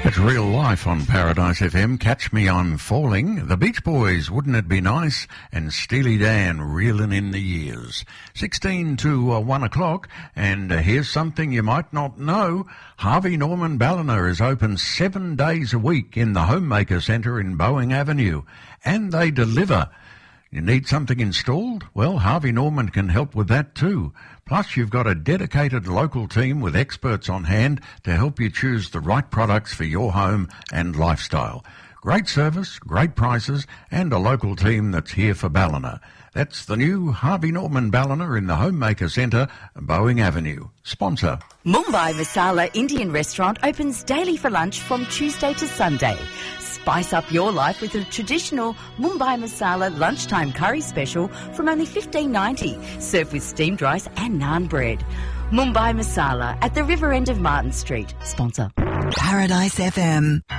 It's real life on Paradise FM. Catch Me I'm Falling. The Beach Boys, Wouldn't It Be Nice? And Steely Dan, Reelin' in the Years. 16 to 1 o'clock. And here's something you might not know. Harvey Norman Ballina is open 7 days a week in the Homemaker Centre in Boeing Avenue. And they deliver. You need something installed? Well, Harvey Norman can help with that too. Plus, you've got a dedicated local team with experts on hand to help you choose the right products for your home and lifestyle. Great service, great prices, and a local team that's here for Ballina. That's the new Harvey Norman Ballina in the Homemaker Centre, Boeing Avenue. Sponsor. Mumbai Masala Indian Restaurant opens daily for lunch from Tuesday to Sunday. Spice up your life with a traditional Mumbai Masala lunchtime curry special from only $15.90, served with steamed rice and naan bread. Mumbai Masala at the river end of Martin Street. Sponsor. Paradise FM.